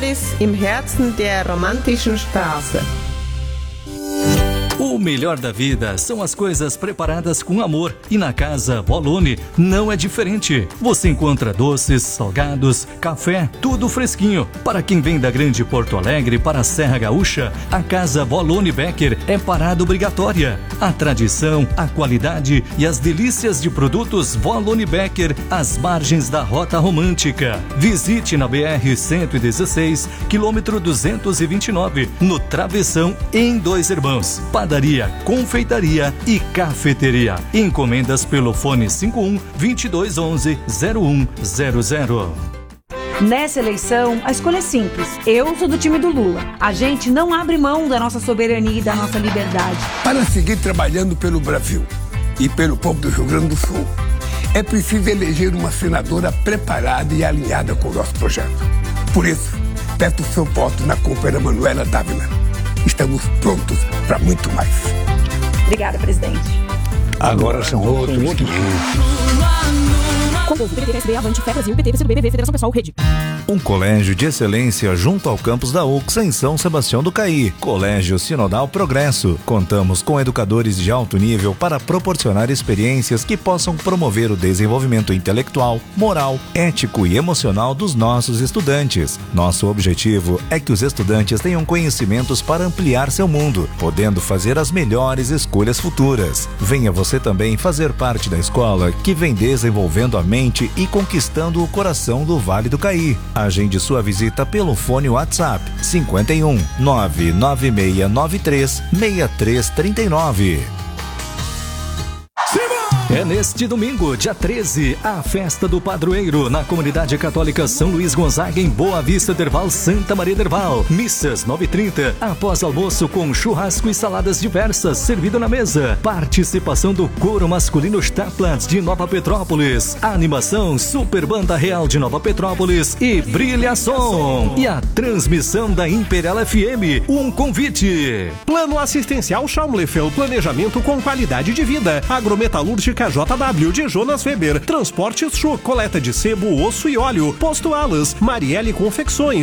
Metropolis im Herzen der romantischen Straße. O melhor da vida são as coisas preparadas com amor e na Casa Volone não é diferente. Você encontra doces, salgados, café, tudo fresquinho. Para quem vem da Grande Porto Alegre para a Serra Gaúcha, a Casa Volone Becker é parada obrigatória. A tradição, a qualidade e as delícias de produtos Volone Becker às margens da Rota Romântica. Visite na BR-116, quilômetro 229, no Travessão, em Dois Irmãos. Padaria, confeitaria e cafeteria. Encomendas pelo fone 51 2211 0100. Nessa eleição, a escolha é simples. Eu sou do time do Lula. A gente não abre mão da nossa soberania e da nossa liberdade. Para seguir trabalhando pelo Brasil e pelo povo do Rio Grande do Sul, é preciso eleger uma senadora preparada e alinhada com o nosso projeto. Por isso, peço o seu voto na companheira Manuela Dávila. Estamos prontos para muito mais. Obrigada, presidente. Agora são outros. Composto PDT, PSB, Avante, Fé Brasil, PT, PCdoB, BV, Federação Pessoal, Rede. Um colégio de excelência junto ao campus da UX em São Sebastião do Caí. Colégio Sinodal Progresso. Contamos com educadores de alto nível para proporcionar experiências que possam promover o desenvolvimento intelectual, moral, ético e emocional dos nossos estudantes. Nosso objetivo é que os estudantes tenham conhecimentos para ampliar seu mundo, podendo fazer as melhores escolhas futuras. Venha você também fazer parte da escola que vem desenvolvendo a mente e conquistando o coração do Vale do Caí. Agende sua visita pelo fone WhatsApp 51 99693 6339. É neste domingo, dia 13, a festa do padroeiro na comunidade católica São Luís Gonzaga, em Boa Vista Derval, Santa Maria Derval. Missas 9h30, após almoço com churrasco e saladas diversas, servido na mesa. Participação do coro masculino Staplands de Nova Petrópolis. A animação Super Banda Real de Nova Petrópolis e Brilha Som. E a transmissão da Imperial FM. Um convite. Plano Assistencial Schaumlefel, planejamento com qualidade de vida. Agrometalúrgica JW de Jonas Weber, Transportes Chu, coleta de sebo, osso e óleo, Posto Alas, Marielle Confecções,